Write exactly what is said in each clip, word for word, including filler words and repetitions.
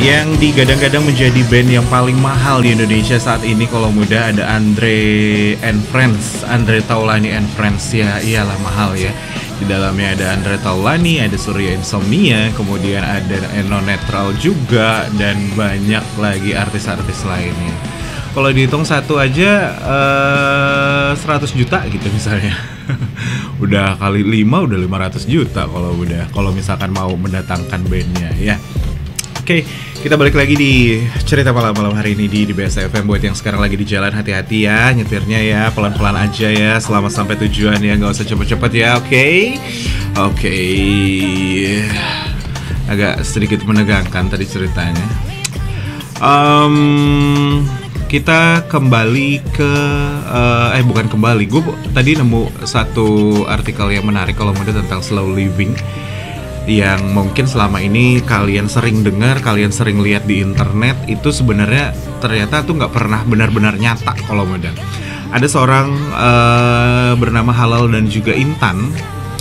yang digadang-gadang menjadi band yang paling mahal di Indonesia saat ini. Kalau muda ada Andre and Friends, Andre Taulani and Friends, ya iyalah mahal ya. Di dalamnya ada Andre Taulani, ada Surya Insomnia, kemudian ada Eno Netral juga, dan banyak lagi artis-artis lainnya. Kalau dihitung satu aja uh, seratus juta gitu misalnya. Udah kali lima udah lima ratus juta kalau udah kalau misalkan mau mendatangkan bandnya ya. Oke, kita balik lagi di cerita malam-malam hari ini di D B S F M. Buat yang sekarang lagi di jalan, hati-hati ya, nyetirnya ya, pelan-pelan aja ya, selamat sampai tujuan ya, nggak usah cepet-cepet ya, oke? Okay? Oke, okay. Agak sedikit menegangkan tadi ceritanya. Um, kita kembali ke, uh, eh bukan kembali, gue tadi nemu satu artikel yang menarik kalau muda tentang slow living, yang mungkin selama ini kalian sering dengar, kalian sering lihat di internet, itu sebenarnya ternyata tuh nggak pernah benar-benar nyata kalau muda. Ada seorang uh, bernama Halal dan juga Intan.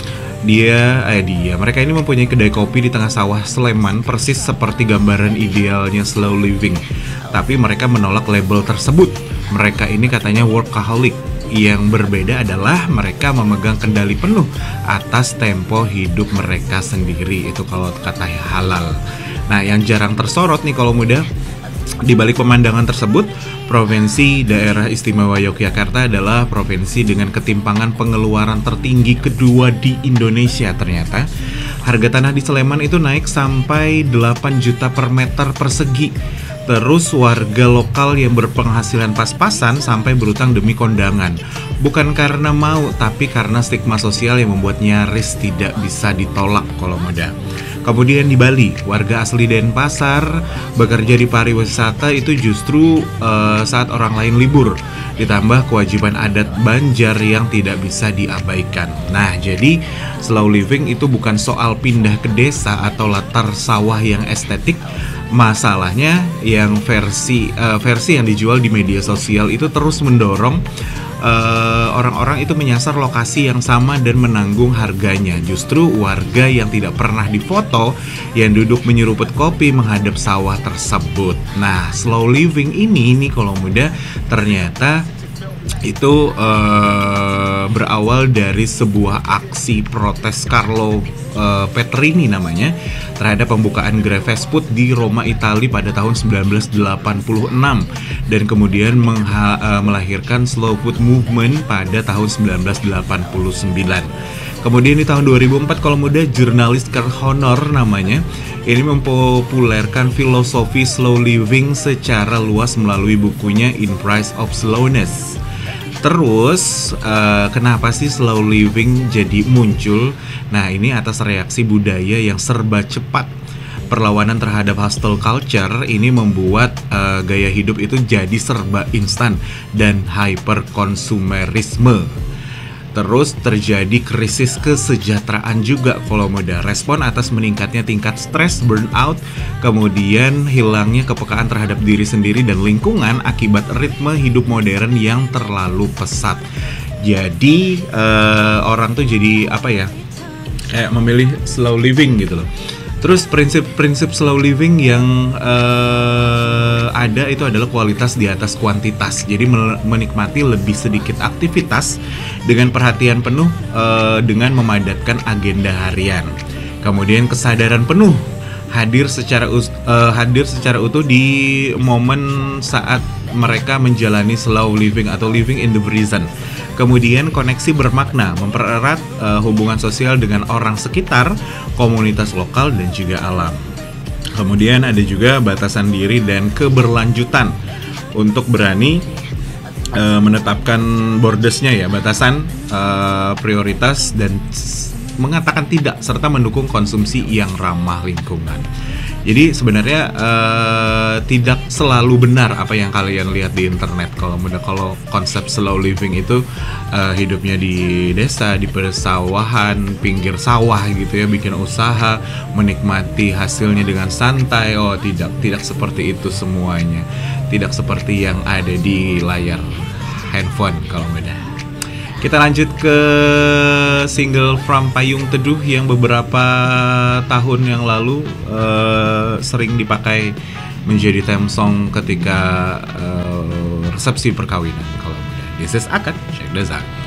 Dia, eh dia, mereka ini mempunyai kedai kopi di tengah sawah Sleman, persis seperti gambaran idealnya slow living. Tapi mereka menolak label tersebut. Mereka ini katanya workaholic. Yang berbeda adalah mereka memegang kendali penuh atas tempo hidup mereka sendiri. Itu kalau kata Halal. Nah, yang jarang tersorot nih kalau muda, di balik pemandangan tersebut, Provinsi Daerah Istimewa Yogyakarta adalah provinsi dengan ketimpangan pengeluaran tertinggi kedua di Indonesia ternyata. Harga tanah di Sleman itu naik sampai delapan juta per meter persegi. Terus warga lokal yang berpenghasilan pas-pasan sampai berutang demi kondangan. Bukan karena mau, tapi karena stigma sosial yang membuat nyaris tidak bisa ditolak kalau muda. Kemudian di Bali, warga asli Denpasar bekerja di pariwisata itu justru uh, saat orang lain libur. Ditambah kewajiban adat Banjar yang tidak bisa diabaikan. Nah, jadi slow living itu bukan soal pindah ke desa atau latar sawah yang estetik. Masalahnya yang versi uh, versi yang dijual di media sosial itu terus mendorong uh, orang-orang itu menyasar lokasi yang sama dan menanggung harganya. Justru warga yang tidak pernah difoto yang duduk menyeruput kopi menghadap sawah tersebut. Nah, slow living ini nih kalau muda ternyata itu uh, berawal dari sebuah aksi protes Carlo uh, Petrini namanya terhadap pembukaan gerai fast food di Roma, Italia pada tahun sembilan belas delapan puluh enam dan kemudian mengha- uh, melahirkan slow food movement pada tahun sembilan belas delapan puluh sembilan. Kemudian di tahun dua ribu empat kalau muda, jurnalis Kurt Honor namanya ini mempopulerkan filosofi slow living secara luas melalui bukunya In Price of Slowness. Terus, uh, kenapa sih slow living jadi muncul? Nah, ini atas reaksi budaya yang serba cepat. Perlawanan terhadap hustle culture ini membuat uh, gaya hidup itu jadi serba instan dan hyperkonsumerisme. Terus terjadi krisis kesejahteraan juga kalau muda. Respon atas meningkatnya tingkat stres, burnout, kemudian hilangnya kepekaan terhadap diri sendiri dan lingkungan akibat ritme hidup modern yang terlalu pesat. Jadi uh, orang tuh jadi apa ya, kayak memilih slow living gitu loh. Terus prinsip-prinsip slow living yang uh, ada itu adalah kualitas di atas kuantitas. Jadi menikmati lebih sedikit aktivitas dengan perhatian penuh uh, dengan memadatkan agenda harian. Kemudian kesadaran penuh hadir secara uh, hadir secara utuh di momen saat mereka menjalani slow living atau living in the present. Kemudian koneksi bermakna, mempererat uh, hubungan sosial dengan orang sekitar, komunitas lokal dan juga alam. Kemudian ada juga batasan diri dan keberlanjutan untuk berani uh, menetapkan bordersnya ya, batasan uh, prioritas dan mengatakan tidak serta mendukung konsumsi yang ramah lingkungan. Jadi sebenarnya uh, tidak selalu benar apa yang kalian lihat di internet. Kalau mudah kalau konsep slow living itu uh, hidupnya di desa, di persawahan, pinggir sawah gitu ya, bikin usaha, menikmati hasilnya dengan santai. Oh tidak, tidak seperti itu semuanya. Tidak seperti yang ada di layar handphone kalau mudah. Kita lanjut ke single From Payung Teduh yang beberapa tahun yang lalu uh, sering dipakai menjadi theme song ketika uh, resepsi perkawinan kalau muda. This is Akad, Syekh Dazak.